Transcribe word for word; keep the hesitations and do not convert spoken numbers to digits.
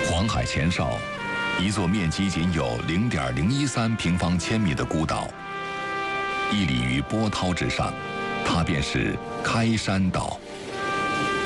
黄海前哨，一座面积仅有零点零一三平方千米的孤岛，屹立于波涛之上，它便是开山岛。